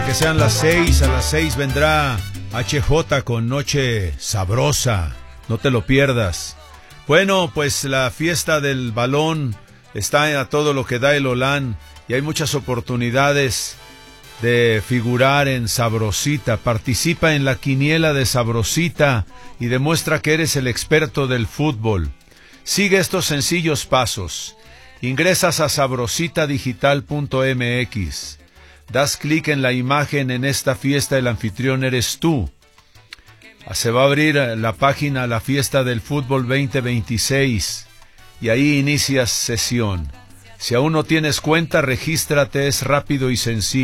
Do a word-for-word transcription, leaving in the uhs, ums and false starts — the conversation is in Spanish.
hasta que sean las seis. A las seis vendrá H J con Noche Sabrosa. No te lo pierdas. Bueno, pues la fiesta del balón está a todo lo que da el Olán y hay muchas oportunidades de figurar en Sabrosita. Participa en la quiniela de Sabrosita y demuestra que eres el experto del fútbol. Sigue estos sencillos pasos. Ingresas a sabrosita digital punto m x. Das clic en la imagen. En esta fiesta el anfitrión eres tú. Se va a abrir la página La Fiesta del Fútbol veinte veintiséis y ahí inicias sesión. Si aún no tienes cuenta, regístrate, es rápido y sencillo.